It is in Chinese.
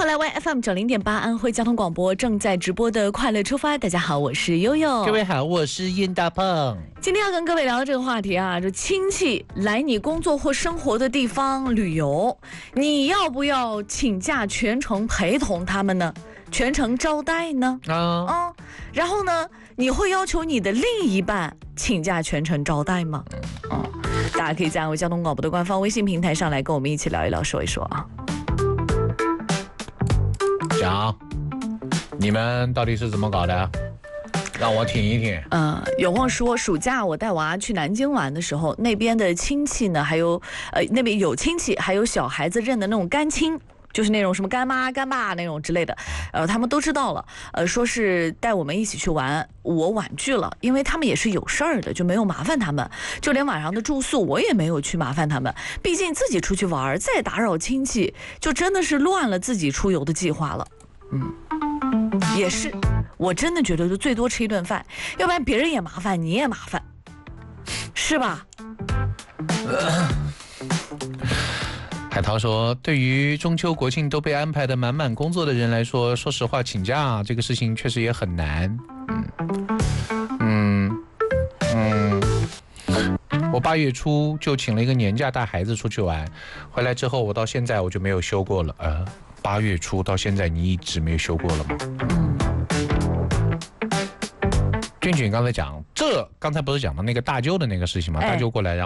来 YFM90.8安徽交通广播正在直播的快乐出发，大家好，我是悠悠。 各位好，我是殷大鹏。 今天要跟各位聊的这个话题啊，就亲戚来你工作或生活的地方旅游，你要不要请假全程陪同他们呢？全程招待呢？然后呢，你会要求你的另一半请假全程招待吗？大家可以在安徽交通广播的官方微信平台上来跟我们一起聊一聊，说一说啊。 讲，你们到底是怎么搞的？让我听一听。 有朋友说，暑假我带娃去南京玩的时候，那边的亲戚呢，还有那边有亲戚，还有小孩子认的那种干亲。就是那种什么干妈干爸那种之类的，他们都知道了，说是带我们一起去玩，我婉拒了，因为他们也是有事儿的，就没有麻烦他们，就连晚上的住宿我也没有去麻烦他们，毕竟自己出去玩，再打扰亲戚，就真的是乱了自己出游的计划了。也是，我真的觉得就最多吃一顿饭，要不然别人也麻烦，你也麻烦，是吧？ 海涛说，对于中秋国庆都被安排的满满工作的人来说，说实话，请假这个事情确实也很难。我8月初就请了一个年假带孩子出去玩，回来之后我到现在我就没有休过了。8月初到现在你一直没有休过了吗？俊俊刚才讲，刚才不是讲到那个大舅的那个事情吗？大舅过来，然